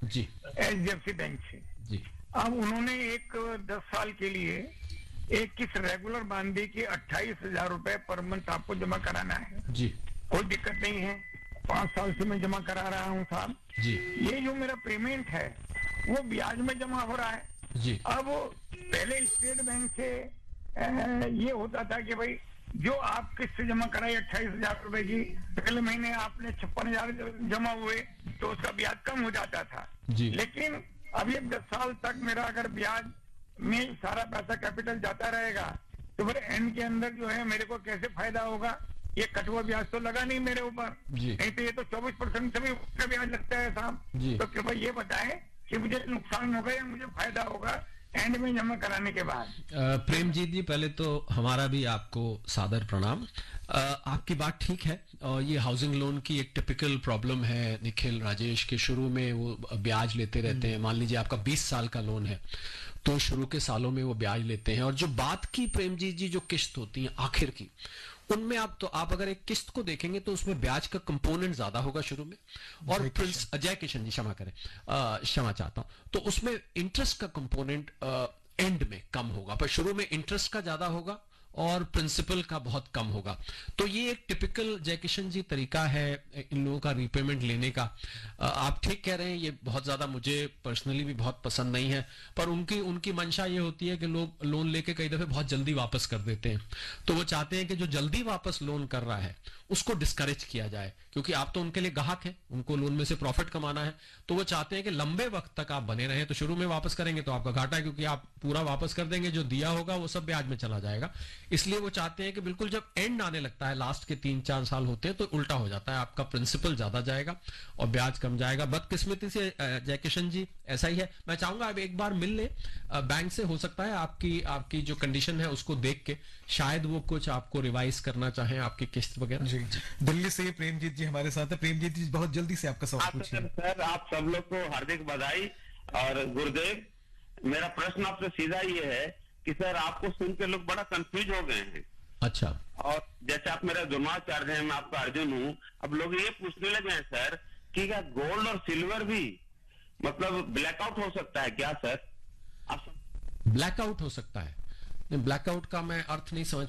जी HDFC bank से। जी अब उन्होंने एक 10 साल के लिए एक किस्त रेगुलर बांधी कि 28,000 रुपए पर मंथ आपको जमा कराना है। जी कोई दिक्कत नहीं है, 5 साल से मैं जमा करा रहा हूँ साहब। जी ये जो मेरा पेमेंट है वो ब्याज में जमा हो रहा है। जी अब पहले स्टेट बैंक से ये होता था कि भाई जो आप किस्त जमा कराई 28,000 रुपए की, पहले महीने आपने 56,000 जमा हुए तो उसका ब्याज कम हो जाता था। जी लेकिन अब ये 10 साल तक मेरा अगर ब्याज में सारा पैसा कैपिटल जाता रहेगा तो फिर एंड के अंदर जो है मेरे को कैसे फायदा होगा? ये कटुआ ब्याज तो लगा नहीं मेरे ऊपर, जी नहीं तो ये तो 24% से भी ऊपर ब्याज लगता है साहब। जी तो कृपया ये बताएं कि मुझे नुकसान होगा या मुझे फायदा होगा एंड में जमा कराने के बाद? प्रेमजीत जी, पहले तो हमारा भी आपको सादर प्रणाम। आपकी बात ठीक है, और ये हाउसिंग लोन की एक टिपिकल प्रॉब्लम है निखिल, राजेश, के शुरू में वो ब्याज लेते रहते हैं। मान लीजिए आपका 20 साल का लोन है तो शुरू के सालों में वो ब्याज लेते हैं, और जो बात की प्रेमजीत जी जो किस्त होती है आखिर की, उनमें आप अगर एक किस्त को देखेंगे तो उसमें ब्याज का कंपोनेंट ज्यादा होगा शुरू में, और जय किशन जी क्षमा करें, क्षमा चाहता हूं, तो उसमें इंटरेस्ट का कंपोनेंट एंड में कम होगा, पर शुरू में इंटरेस्ट का ज्यादा होगा और प्रिंसिपल का बहुत कम होगा। तो ये एक टिपिकल जय किशन जी तरीका है इन लोगों का रीपेमेंट लेने का। आप ठीक कह रहे हैं, ये बहुत ज्यादा मुझे पर्सनली भी बहुत पसंद नहीं है, पर उनकी मंशा ये होती है कि लोग लोन लेके कई दफे बहुत जल्दी वापस कर देते हैं। तो वो चाहते हैं कि जो जल्दी वापस लोन कर रहा है उसको डिस्करेज किया जाए, क्योंकि आप तो उनके लिए ग्राहक हैं, उनको लोन में से प्रॉफिट कमाना है। तो वो चाहते हैं कि लंबे वक्त तक आप बने रहें। तो शुरू में वापस करेंगे तो आपका घाटा है, क्योंकि आप पूरा वापस कर देंगे, जो दिया होगा वो सब ब्याज में चला जाएगा। इसलिए वो चाहते हैं कि बिल्कुल जब एंड आने लगता है, लास्ट के 3-4 साल होते हैं, तो उल्टा हो जाता है, आपका प्रिंसिपल ज्यादा जाएगा और ब्याज कम जाएगा। बदकिस्मती से जय किशन जी ऐसा ही है। मैं चाहूंगा आप एक बार मिल ले बैंक से, हो सकता है आपकी जो कंडीशन है उसको देख के शायद वो कुछ आपको रिवाइज करना चाहें, आपकी किस्त वगैरह। जी दिल्ली से प्रेमजीत जी हमारे साथ है। प्रेमजीत जी बहुत जल्दी से आपका सवाल पूछिए। सर आप सब लोग को हार्दिक बधाई और गुरुदेव। मेरा प्रश्न आपसे सीधा ये है कि सर आपको सुन के लोग बड़ा कंफ्यूज हो गए हैं। अच्छा। और जैसे आप मेरा द्रोणाचार्य हैं, मैं आपका अर्जुन हूँ। अब लोग ये पूछने लगे हैं सर कि क्या गोल्ड और सिल्वर भी मतलब ब्लैकआउट हो सकता है क्या सर? आप ब्लैकआउट हो सकता है? ब्लैकआउट का मैं अर्थ नहीं समझ